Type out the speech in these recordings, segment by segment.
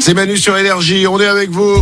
C'est Manu sur Énergie, on est avec vous.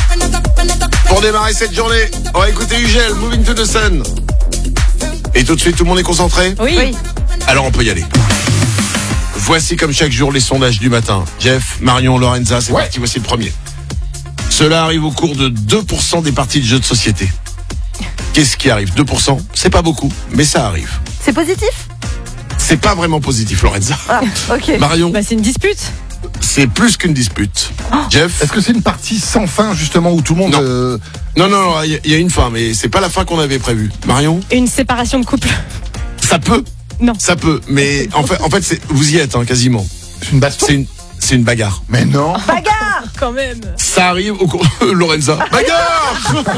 Pour démarrer cette journée, on va écouter Ugel, Moving to the Sun. Et tout de suite, tout le monde est concentré ? Oui. Alors on peut y aller. Voici comme chaque jour les sondages du matin. Jeff, Marion, Lorenza, c'est parti, voici le premier. Cela arrive au cours de 2% des parties de jeux de société. Qu'est-ce qui arrive ? 2%, c'est pas beaucoup, mais ça arrive. C'est positif ? C'est pas vraiment positif, Lorenza. Ah, ok. Marion, Bah, c'est une dispute. c'est plus qu'une dispute. Jeff ? Est-ce que c'est une partie sans fin, justement, où tout le monde... Non, il y a une fin, mais c'est pas la fin qu'on avait prévue. Marion ? Une séparation de couple. Ça peut. Non. Ça peut, mais en fait, vous y êtes, quasiment. C'est une baston? C'est une bagarre. Mais non. Bagarre ! Quand même. Ça arrive au cours... Lorenza. Bagarre.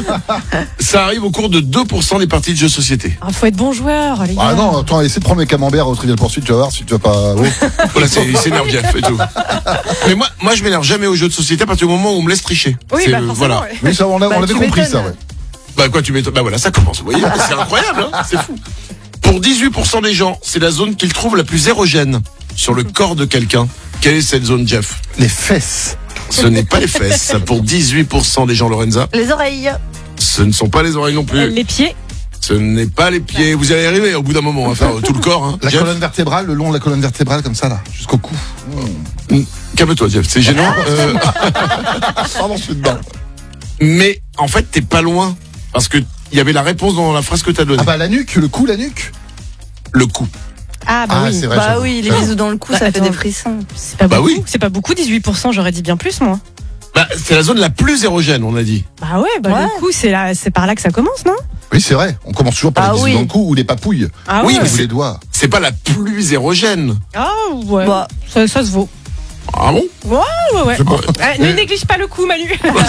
Ça arrive au cours de 2% des parties de jeux de société. Ah, faut être bon joueur, les gars. Ah non, attends, essaie de prendre mes camemberts au Trivial Poursuite, tu vas voir si tu vas pas... Oh. Voilà, il s'énerve Jeff et tout. Mais moi je m'énerve jamais aux jeux de société à partir du moment où on me laisse tricher. Oui, C'est, bah forcément. voilà. Ouais. Oui, ça, on l'avait tu compris, m'étonnes. ça, ouais. Bah quoi, tu m'étonnes. Bah voilà, ça commence, vous voyez. C'est incroyable, c'est fou. Pour 18% des gens, c'est la zone qu'ils trouvent la plus érogène sur le corps de quelqu'un. Quelle est cette zone, Jeff ? Les fesses. Ce n'est pas les fesses. Pour 18% des gens, Lorenza, Les oreilles. ce ne sont pas les oreilles non plus. Les pieds. Ce n'est pas les pieds. Vous allez arriver au bout d'un moment à faire tout le corps. La Jeff, colonne vertébrale, le long de la colonne vertébrale, comme ça, là, jusqu'au cou. calme-toi, Jeff. C'est gênant. Pardon, je suis dedans. Mais en fait, t'es pas loin. Parce que il y avait la réponse dans la phrase que t'as donnée. Ah bah, la nuque, le cou, la nuque. Le coup. Ah, bah Ah, oui. c'est vrai. Bah j'avoue. oui, les J'avoue. bisous dans le cou, Bah, ça fait attends. des frissons. C'est pas Bah beaucoup. oui. C'est pas beaucoup, 18%. J'aurais dit bien plus, moi. Bah, c'est la zone la plus érogène, on a dit. Bah ouais, Ouais. le coup, c'est par là que ça commence, non? Oui, c'est vrai. On commence toujours par Ah les bisous oui. dans le cou ou les papouilles. Ah Oui, ouais. mais Ou les doigts. C'est pas la plus érogène. Ah ouais. Bah. Ça se vaut. Ah bon ? Ouais. Je sais pas. Ne néglige pas le coup, Manu.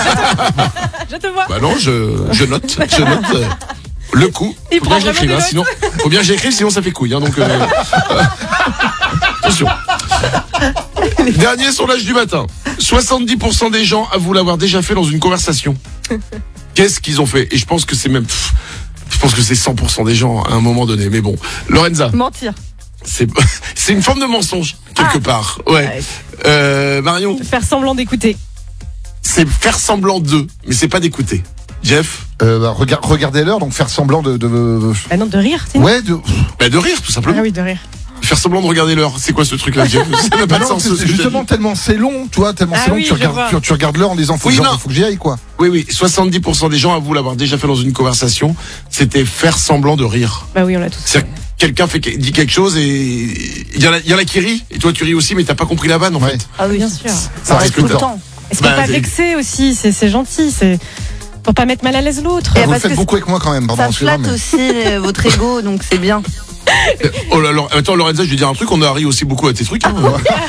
Je te vois. Bah non, je note. Je note le coup. Il Faut prend bien que j'écrive, vraiment des sinon, faut bien que j'écrive, sinon ça fait couille. Donc, attention. Dernier sondage du matin. 70% des gens avouent l'avoir déjà fait dans une conversation. Qu'est-ce qu'ils ont fait ? Et je pense que c'est même... Je pense que c'est 100% des gens à un moment donné. Mais bon, Lorenza, Mentir. c'est une forme de mensonge, quelque part. Ouais. Marion, Faire semblant d'écouter. c'est faire semblant d'eux, mais c'est pas d'écouter. Jeff, Regardez l'heure, donc faire semblant de... Bah non, de rire, sinon. Ouais, bah de rire tout simplement. Ah oui, de rire. Faire semblant de regarder l'heure, c'est quoi ce truc-là, Jeff ? Ça n'a pas de non, sens. ce que c'est t'as justement dit. tellement c'est long, toi, tellement Ah c'est long oui, que je vois. tu regardes l'heure en disant faut, Oui, non. faut que j'y aille, quoi. Oui, 70% des gens avouent l'avoir déjà fait dans une conversation. C'était faire semblant de rire. Bah oui, on l'a tous. C'est-à-dire que quelqu'un dit quelque chose et il y en a qui rit et toi tu ris aussi, mais t'as pas compris la vanne en Ouais. fait. Ah oui, Bien sûr. Ça arrive reste tout le temps. Et c'est Bah, pour pas c'est- vexer aussi, c'est gentil, c'est pour pas mettre mal à l'aise l'autre. Et Vous le parce faites que beaucoup avec moi quand même, pardon, Ça excusez-moi, flatte mais... aussi votre ego, donc c'est bien. Oh là là, attends Lorenza, je vais dire un truc, on a ri aussi beaucoup à tes trucs. Hein.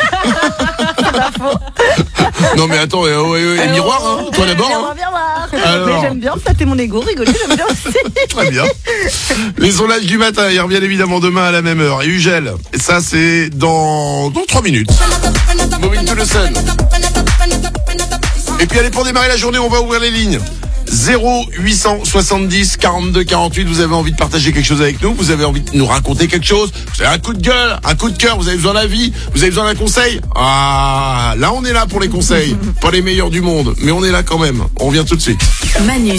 Non mais attends, et miroir, hein, toi d'abord. Hein. J'aimerais bien voir. Alors. Mais j'aime bien flatter mon ego, rigoler, j'aime bien aussi. Très bien. Les sondages du matin, ils reviennent évidemment demain à la même heure. Et Ugel, et ça c'est dans 3 minutes. Moving to the Sun. Et puis allez, pour démarrer la journée, on va ouvrir les lignes. 0870 42 48, vous avez envie de partager quelque chose avec nous, vous avez envie de nous raconter quelque chose, vous avez un coup de gueule, un coup de cœur, vous avez besoin d'avis, vous avez besoin d'un conseil. Ah, là on est là pour les conseils, pas les meilleurs du monde, mais on est là quand même. On revient tout de suite. Manu